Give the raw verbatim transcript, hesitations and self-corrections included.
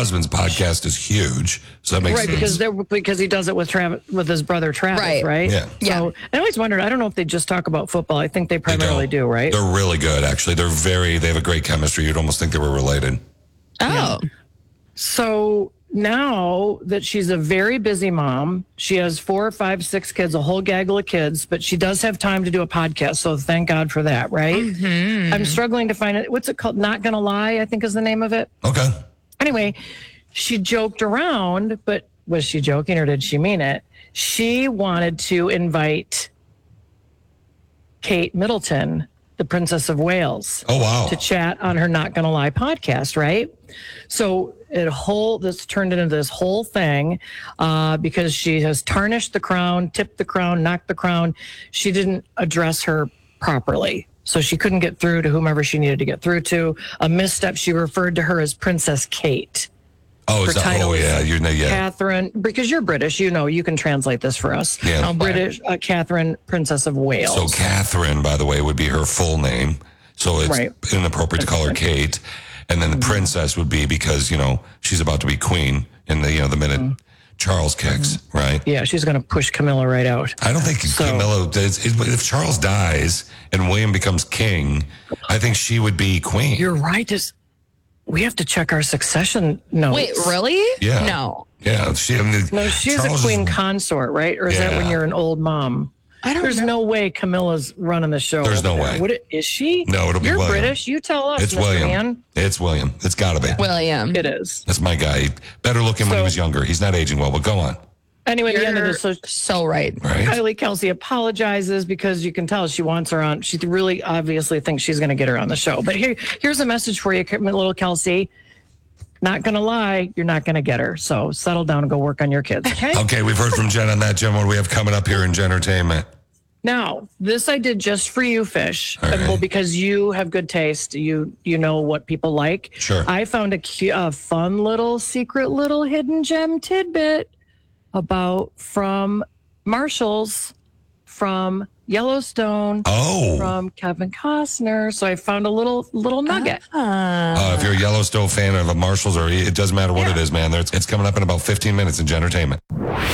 husband's podcast is huge, so that makes right, sense. because they're because he does it with Travis, with his brother Travis, right? right? Yeah. So yeah. I always wondered. I don't know if they just talk about football. I think they primarily They do, right? They're really good, actually. They're very. They have a great chemistry. You'd almost think they were related. Oh. Yeah. So now that she's a very busy mom, she has four, five, six kids, a whole gaggle of kids, but she does have time to do a podcast. So thank God for that, right? Mm-hmm. I'm struggling to find it. What's it called? Not Gonna Lie, I think is the name of it. Okay. Anyway, she joked around, but was she joking or did she mean it? She wanted to invite Kate Middleton, the Princess of Wales, Oh, wow. to chat on her Not Gonna Lie podcast, right? So it whole this turned into this whole thing uh, because she has tarnished the crown, tipped the crown, knocked the crown. She didn't address her properly. So she couldn't get through to whomever she needed to get through to. A misstep, she referred to her as Princess Kate. Oh, Her is that, title oh is yeah. You're, yeah. Catherine, because you're British, you know, you can translate this for us. Yeah. Uh, British, uh, Catherine, Princess of Wales. So Catherine, by the way, would be her full name. So it's Right. inappropriate to call her Kate. And then the princess would be because, you know, she's about to be queen in the, you know, the minute Mm-hmm. Charles kicks, right? Yeah, she's going to push Camilla right out. I don't think So- Camilla does. If Charles dies and William becomes king, I think she would be queen. You're right. Is we have to check our succession notes. Wait, really? Yeah. No. Yeah. She, I mean, No, she's Charles a queen is- consort, right? Or is that when Yeah. you're an old mom? I don't There's know. no way Camilla's running the show. There's over no there. way. Would it, is she? No, it'll be You're William. British. You tell us, It's Mister William. Man. It's William. It's got to be. William. It is. That's my guy. Better looking when he So- was younger. He's not aging well, but go on. Anyway, the end of You're this, so so right. Right? Kylie Kelsey apologizes because you can tell she wants her on. She really obviously thinks she's going to get her on the show. But here, here's a message for you, little Kelsey. Not going to lie, you're not going to get her. So settle down and go work on your kids, okay? Okay, we've heard from Jen on that. Jen, what do we have coming up here in Gentertainment? Now, this I did just for you, Fish. All right. Well, because you have good taste. You you know what people like. Sure. I found a, cu- a fun little secret little hidden gem tidbit about from Marshall's, from Yellowstone, Oh. from Kevin Costner. So I found a little little nugget. Uh, if you're a Yellowstone fan of a Marshalls, or it doesn't matter what Yeah. it is, man, it's, it's coming up in about fifteen minutes in Gentertainment.